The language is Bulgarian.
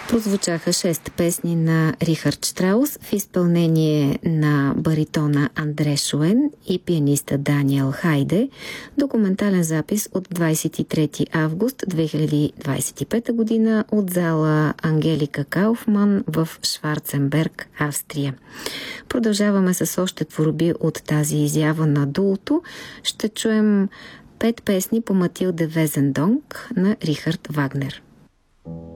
Прозвучаха 6 песни на Рихард Штраус в изпълнение на баритона Андре Шуен и пианиста Даниел Хайде. Документален запис от 23 август 2025 година от зала Ангелика Кауфман в Шварценберг, Австрия. Продължаваме с още творби от тази изява на дуото. Ще чуем 5 песни по Матилде Везендонк на Рихард Вагнер.